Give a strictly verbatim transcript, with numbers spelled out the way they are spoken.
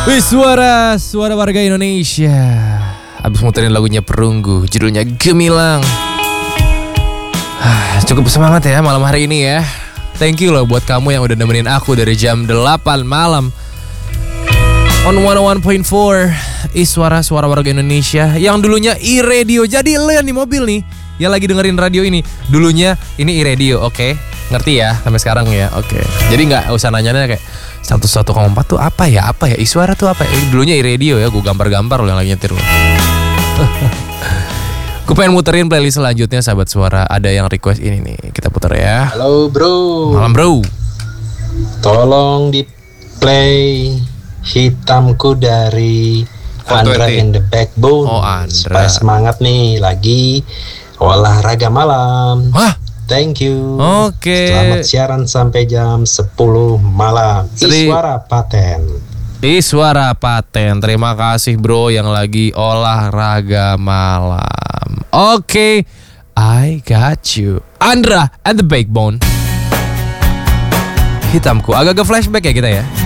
Wih, suara suara warga Indonesia. Abis muterin lagunya Perunggu, judulnya Gemilang. Cukup semangat ya malam hari ini ya. Thank you loh buat kamu yang udah nemenin aku dari jam delapan malam. On seratus satu koma empat is suara suara warga Indonesia yang dulunya iRadio. Jadi lo yang di mobil nih yang lagi dengerin radio ini, dulunya ini iRadio, oke? Okay? Ngerti ya sampai sekarang ya, oke. Okay. Jadi nggak usah nanya-nanya kayak seratus satu koma empat tuh apa ya, apa ya, iSuara tuh apa ya. Eh, dulunya iRadio ya, gue gambar-gambar lo yang lagi nyetir lo. Gue pengen muterin playlist selanjutnya sahabat suara. Ada yang request ini nih, kita puter ya. Halo bro. Malam bro. Tolong di play Hitamku dari Andra and the Backbone. Oh, Andra. Supaya semangat nih lagi olahraga malam. Wah. Thank you. Oke. Okay. Selamat siaran sampai jam sepuluh malam. iSuara Paten. iSuara Paten. Terima kasih bro yang lagi olahraga malam. Oke. Okay. I got you. Andra and the Backbone. Hitamku. Agak-agak flashback ya kita ya.